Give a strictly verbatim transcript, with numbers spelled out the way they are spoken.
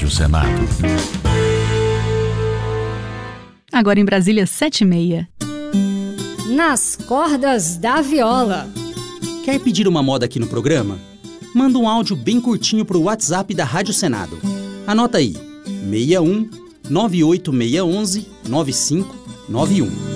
Rádio Senado. Agora em Brasília, sete e meia. Nas cordas da viola. Quer pedir uma moda aqui no programa? Manda um áudio bem curtinho pro WhatsApp da Rádio Senado. Anota aí, seis um nove oito seis um um nove cinco nove um.